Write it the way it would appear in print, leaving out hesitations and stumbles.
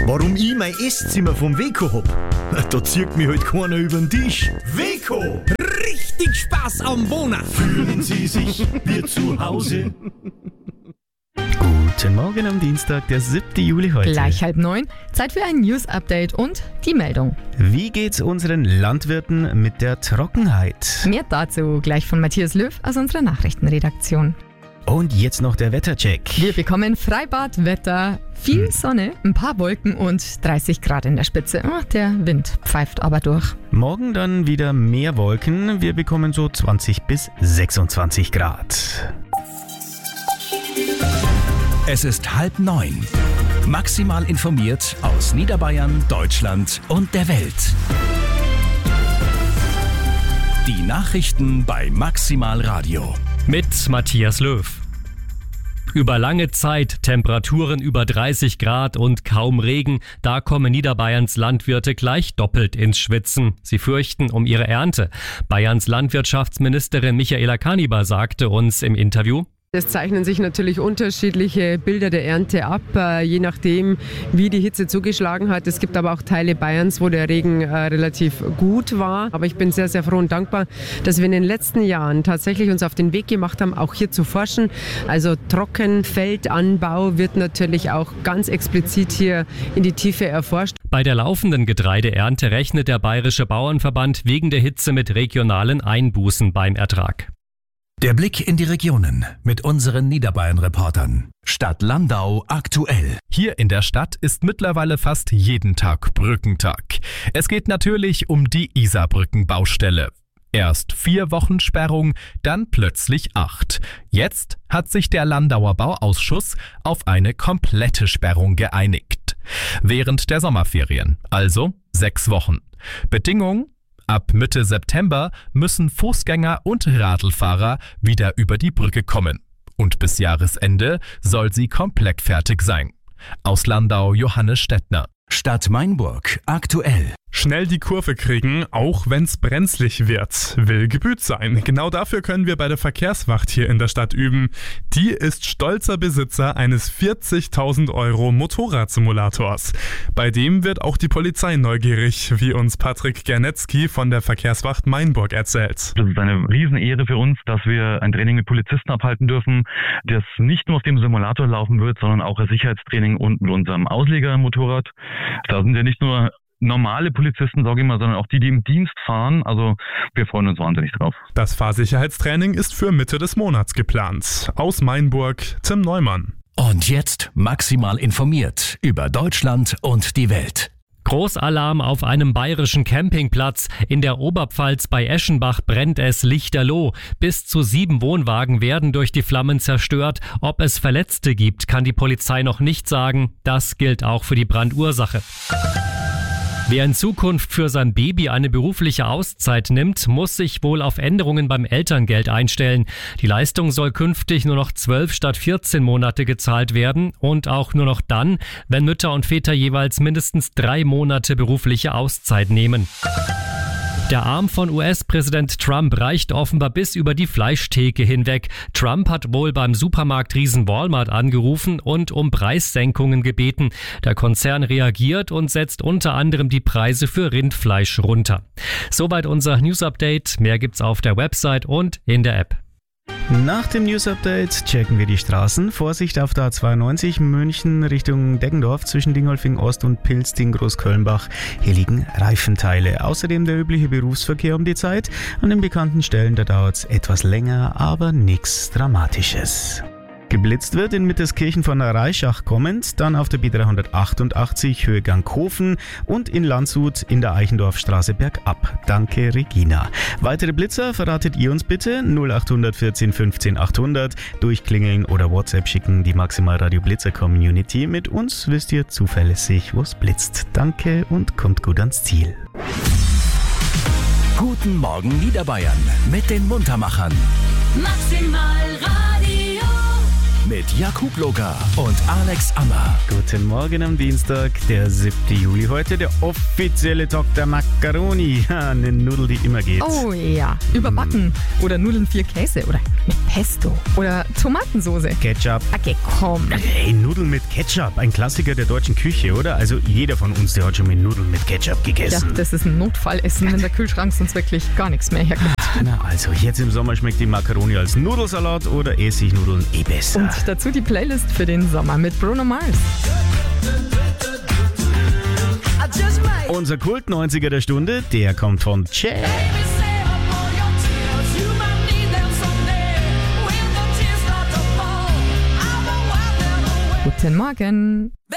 Warum ich mein Esszimmer vom Weco hab? Da zieht mich halt keiner über den Tisch. Weco! Richtig Spaß am Wohnen! Fühlen Sie sich wie zu Hause? Guten Morgen am Dienstag, der 7. Juli heute. Gleich 8:30. Zeit für ein News-Update und die Meldung. Wie geht's unseren Landwirten mit der Trockenheit? Mehr dazu gleich von Matthias Löw aus unserer Nachrichtenredaktion. Und jetzt noch der Wettercheck. Wir bekommen Freibadwetter, viel Sonne, ein paar Wolken und 30 Grad in der Spitze. Der Wind pfeift aber durch. Morgen dann wieder mehr Wolken. Wir bekommen so 20 bis 26 Grad. Es ist 8:30. Maximal informiert aus Niederbayern, Deutschland und der Welt. Die Nachrichten bei Maximal Radio. Mit Matthias Löw. Über lange Zeit Temperaturen über 30 Grad und kaum Regen, da kommen Niederbayerns Landwirte gleich doppelt ins Schwitzen. Sie fürchten um ihre Ernte. Bayerns Landwirtschaftsministerin Michaela Kaniber sagte uns im Interview: Es zeichnen sich natürlich unterschiedliche Bilder der Ernte ab, je nachdem, wie die Hitze zugeschlagen hat. Es gibt aber auch Teile Bayerns, wo der Regen relativ gut war. Aber ich bin sehr, sehr froh und dankbar, dass wir in den letzten Jahren tatsächlich uns auf den Weg gemacht haben, auch hier zu forschen. Also Trockenfeldanbau wird natürlich auch ganz explizit hier in die Tiefe erforscht. Bei der laufenden Getreideernte rechnet der Bayerische Bauernverband wegen der Hitze mit regionalen Einbußen beim Ertrag. Der Blick in die Regionen mit unseren Niederbayern-Reportern. Stadt Landau aktuell. Hier in der Stadt ist mittlerweile fast jeden Tag Brückentag. Es geht natürlich um die Isarbrückenbaustelle. Erst 4 Wochen Sperrung, dann plötzlich 8. Jetzt hat sich der Landauer Bauausschuss auf eine komplette Sperrung geeinigt. Während der Sommerferien, also 6 Wochen. Bedingung: ab Mitte September müssen Fußgänger und Radlfahrer wieder über die Brücke kommen. Und bis Jahresende soll sie komplett fertig sein. Aus Landau Johannes Stettner. Stadt Mainburg aktuell. Schnell die Kurve kriegen, auch wenn's brenzlig wird. Will gebüht sein. Genau dafür können wir bei der Verkehrswacht hier in der Stadt üben. Die ist stolzer Besitzer eines 40.000 € Motorradsimulators. Bei dem wird auch die Polizei neugierig, wie uns Patrick Gernetzky von der Verkehrswacht Mainburg erzählt. Das ist eine Riesenehre für uns, dass wir ein Training mit Polizisten abhalten dürfen, das nicht nur auf dem Simulator laufen wird, sondern auch ein Sicherheitstraining und mit unserem Auslegermotorrad. Da sind ja nicht nur normale Polizisten, sage ich mal, sondern auch die im Dienst fahren. Also wir freuen uns wahnsinnig drauf. Das Fahrsicherheitstraining ist für Mitte des Monats geplant. Aus Mainburg, Tim Neumann. Und jetzt maximal informiert über Deutschland und die Welt. Großalarm auf einem bayerischen Campingplatz. In der Oberpfalz bei Eschenbach brennt es lichterloh. Bis zu 7 Wohnwagen werden durch die Flammen zerstört. Ob es Verletzte gibt, kann die Polizei noch nicht sagen. Das gilt auch für die Brandursache. Wer in Zukunft für sein Baby eine berufliche Auszeit nimmt, muss sich wohl auf Änderungen beim Elterngeld einstellen. Die Leistung soll künftig nur noch 12 statt 14 Monate gezahlt werden und auch nur noch dann, wenn Mütter und Väter jeweils mindestens 3 Monate berufliche Auszeit nehmen. Der Arm von US-Präsident Trump reicht offenbar bis über die Fleischtheke hinweg. Trump hat wohl beim Supermarktriesen Walmart angerufen und um Preissenkungen gebeten. Der Konzern reagiert und setzt unter anderem die Preise für Rindfleisch runter. Soweit unser News-Update. Mehr gibt's auf der Website und in der App. Nach dem News-Update checken wir die Straßen. Vorsicht auf der A92 München Richtung Deggendorf zwischen Dingolfing Ost und Pilzding-Großkölnbach. Hier liegen Reifenteile. Außerdem der übliche Berufsverkehr um die Zeit. An den bekannten Stellen, da dauert es etwas länger, aber nichts Dramatisches. Geblitzt wird in Mitterskirchen von Reischach kommend, dann auf der B388 Höhe Ganghofen und in Landshut in der Eichendorfstraße bergab. Danke, Regina. Weitere Blitzer verratet ihr uns bitte 0800 14 15 800. Durchklingeln oder WhatsApp schicken. Die Maximalradio Blitzer Community. Mit uns wisst ihr zuverlässig, wo's blitzt. Danke und kommt gut ans Ziel. Guten Morgen Niederbayern mit den Muntermachern. Maximal Radio. mit Jakub Loga und Alex Ammer. Guten Morgen am Dienstag, der 7. Juli. Heute der offizielle Tag der Macaroni. Eine Nudel, die immer geht. Oh ja, überbacken. Oder Nudeln 4 Käse. Oder mit Pesto. Oder Tomatensoße. Ketchup. Okay, komm. Hey, Nudeln mit Ketchup. Ein Klassiker der deutschen Küche, oder? Also jeder von uns, der hat schon mit Nudeln mit Ketchup Ja, gegessen. das ist ein Notfallessen, wenn der Kühlschrank sonst wirklich gar nichts mehr hergibt. Na also, jetzt im Sommer schmeckt die Macaroni als Nudelsalat oder Essignudeln besser. Und dazu die Playlist für den Sommer mit Bruno Mars. Unser Kult 90er der Stunde, der kommt von Che. Guten Morgen.